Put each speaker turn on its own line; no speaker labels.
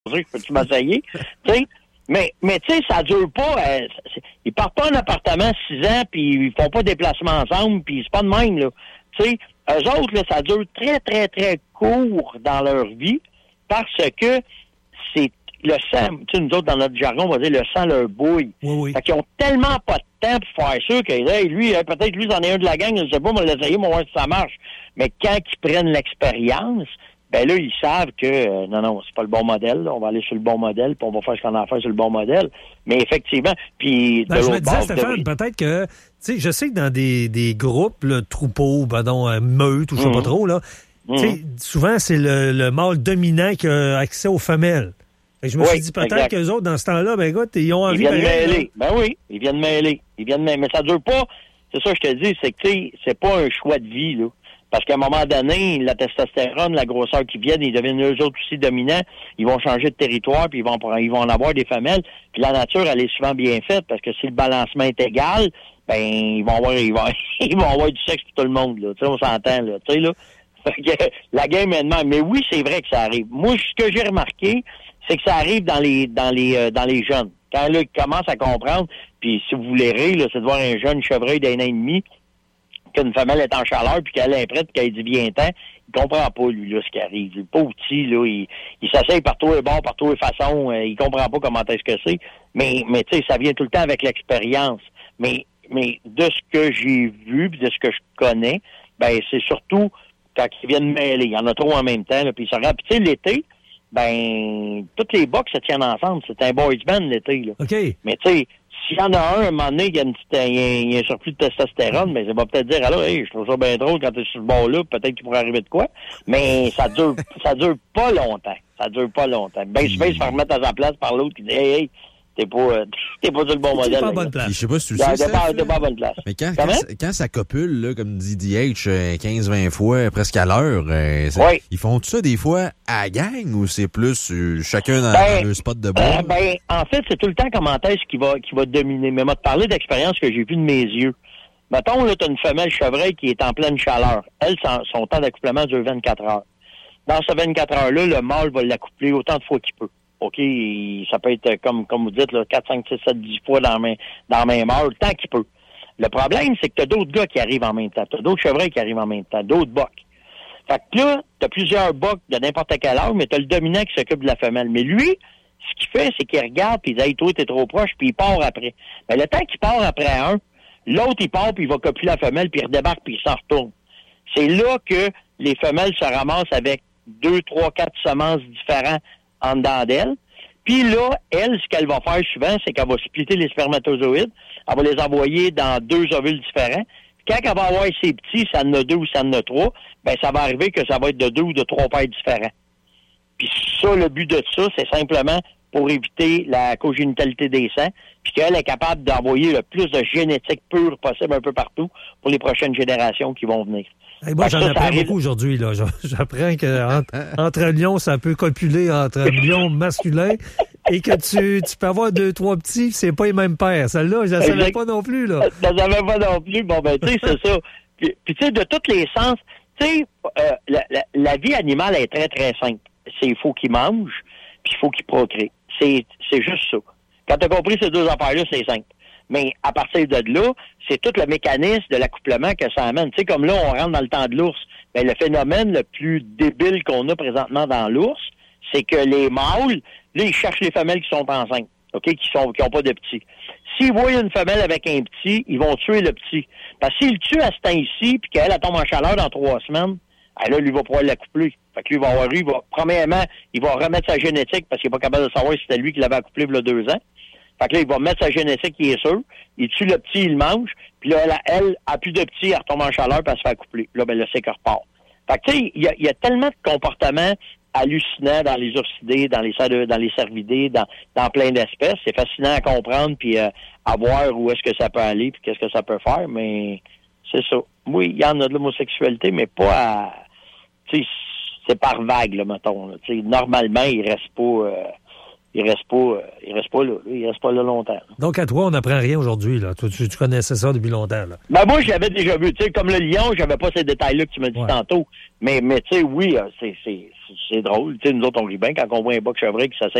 peux-tu m'essayer? Tu sais, mais tu sais, ça dure pas. Ils partent pas en appartement 6 ans, puis ils font pas de déplacement ensemble, puis c'est pas de même, là. Tu sais, eux autres, là, ça dure très, très, très court dans leur vie, parce que c'est le sang. Tu sais, nous autres, dans notre jargon, on va dire le sang leur bouille.
Oui.
Fait qu'ils ont tellement pas de temps pour faire ça que hey, lui, peut-être lui, c'en est un de la gang, je sais pas, on va l'essayer, on va voir si ça marche. Mais quand ils prennent l'expérience, ben là, ils savent que non, c'est pas le bon modèle. Là. On va aller sur le bon modèle, puis on va faire ce qu'on a à faire sur le bon modèle. Mais effectivement, puis de
je
l'autre
me disais,
bord,
Stéphane, peut-être que, tu sais, je sais que dans des groupes, là, troupeaux, meutes, ou je sais pas trop, là, tu sais, souvent, c'est le mâle dominant qui a accès aux femelles. Fait que je me suis dit, peut-être qu'eux autres, dans ce temps-là, ben écoute, ils ont envie de
mêler. Ben oui, ils viennent mêler. Mais ça dure pas. C'est ça que je te dis, c'est que, tu sais, c'est pas un choix de vie, là. Parce qu'à un moment donné, la testostérone, la grosseur qui viennent, ils deviennent eux autres aussi dominants. Ils vont changer de territoire, puis ils vont en avoir des femelles. Puis la nature, elle est souvent bien faite, parce que si le balancement est égal, ben ils vont avoir du sexe pour tout le monde, là. Tu sais, on s'entend, là. Tu sais, là. Fait que la game est de même. Mais oui, c'est vrai que ça arrive. Moi, ce que j'ai remarqué, c'est que ça arrive dans les jeunes. Quand là, ils commencent à comprendre, puis si vous l'airez, là, c'est de voir un jeune chevreuil d'un an et demi qu'une femelle est en chaleur, puis qu'elle est prête, puis qu'elle dit viens-t'en, il comprend pas, lui, là, ce qui arrive. Il est pas outil, là, il s'essaye par tous les bords, par tous les façons, il comprend pas comment est-ce que c'est. Mais tu sais, ça vient tout le temps avec l'expérience. Mais de ce que j'ai vu, puis de ce que je connais, ben, c'est surtout quand ils viennent mêler. Il y en a trop en même temps, là, puis ils se regardent. Puis tu sais, l'été, ben, toutes les box se tiennent ensemble. C'est un boys band, l'été, là.
OK.
Mais tu sais, s'il y en a un à un moment donné, il y a un surplus de testostérone, mais ça va peut-être dire, alors, hey, je trouve ça bien drôle quand t'es sur ce bord-là, peut-être qu'il pourrait arriver de quoi. Mais ça dure pas longtemps. Ça dure pas longtemps. Ben, je vais se faire remettre à sa place par l'autre qui dit, hey, t'es pas sur le bon modèle.
T'es pas à bonne place.
Je sais pas si tu le sais,
t'es pas à bonne place.
Mais quand ça copule, là, comme dit DH, 15-20 fois, presque à l'heure, ils font tout ça des fois à la gang ou c'est plus chacun dans le spot de bois?
En fait, c'est tout le temps comment est-ce qui va dominer. Mais moi, te parler d'expérience que j'ai vue de mes yeux. Mettons, là, t'as une femelle chevreuil qui est en pleine chaleur. Elle, son temps d'accouplement dure 24 heures. Dans ces 24 heures-là, le mâle va l'accoupler autant de fois qu'il peut. OK, ça peut être, comme vous dites, là, 4, 5, 6, 7, 10 fois dans la même heure, le temps qu'il peut. Le problème, c'est que tu as d'autres gars qui arrivent en même temps. Tu as d'autres chevreuils qui arrivent en même temps, d'autres bocs. Fait que là, tu as plusieurs bocs de n'importe quelle heure, mais tu as le dominant qui s'occupe de la femelle. Mais lui, ce qu'il fait, c'est qu'il regarde, puis il dit « Hey, toi, t'es trop proche », puis il part après. Mais le temps qu'il part après un, l'autre, il part, puis il va copier la femelle, puis il redébarque, puis il s'en retourne. C'est là que les femelles se ramassent avec 2, 3, 4 semences différentes en dedans d'elle. Puis là, elle, ce qu'elle va faire souvent, c'est qu'elle va splitter les spermatozoïdes. Elle va les envoyer dans 2 ovules différents. Puis quand elle va avoir ses petits, ça en a 2 ou ça en a 3, ben ça va arriver que ça va être de 2 ou de 3 paires différents. Puis ça, le but de ça, c'est simplement pour éviter la congénitalité des sangs, puis qu'elle est capable d'envoyer le plus de génétique pure possible un peu partout pour les prochaines générations qui vont venir.
Hey, moi, j'en apprends beaucoup aujourd'hui, là. J'apprends que entre lions, ça peut copuler entre lions masculins et que tu peux avoir 2, 3 petits, c'est pas les mêmes pères. Celle-là, je la savais pas non plus, là.
Je la savais pas non plus. Bon, ben, tu sais, c'est ça. Puis tu sais, de tous les sens, tu sais, la vie animale est très, très simple. Il faut qu'ils mangent, puis il faut qu'ils procréent. C'est juste ça. Quand tu as compris ces 2 affaires-là, c'est simple. Mais à partir de là, c'est tout le mécanisme de l'accouplement que ça amène. Tu sais, comme là, on rentre dans le temps de l'ours. Ben, le phénomène le plus débile qu'on a présentement dans l'ours, c'est que les mâles, là, ils cherchent les femelles qui sont enceintes, OK, qui ont pas de petits. S'ils voient une femelle avec un petit, ils vont tuer le petit. Parce que s'ils le tuent à ce temps-ci, puis qu'elle tombe en chaleur dans 3 semaines, là, lui va pouvoir l'accoupler. Fait que lui, premièrement, il va remettre sa génétique parce qu'il n'est pas capable de savoir si c'était lui qui l'avait accouplé il y a 2 ans. Fait que là, il va mettre sa génétique, il est sûr. Il tue le petit, il le mange. Puis là, elle a plus de petits, elle retombe en chaleur, puis elle se fait accoupler. Là, ben, c'est qu'elle repart. Fait que, tu sais, il y a tellement de comportements hallucinants dans les ursidés, dans les cervidés, dans plein d'espèces. C'est fascinant à comprendre, puis à voir où est-ce que ça peut aller, puis qu'est-ce que ça peut faire, mais c'est ça. Oui, il y en a de l'homosexualité, mais pas à... Tu sais, c'est par vague, là, mettons. Là. Tu sais, normalement, il reste pas là longtemps. Là.
Donc, à toi, on n'apprend rien aujourd'hui, là. Tu connaissais ça depuis longtemps, là.
Ben, moi, je l'avais déjà vu. Tu sais, comme le lion, j'avais pas ces détails-là que tu m'as dit tantôt. Mais tu sais, oui, c'est drôle. Tu sais, nous autres, on rit bien quand on voit un boc chevreuil qui s'essaye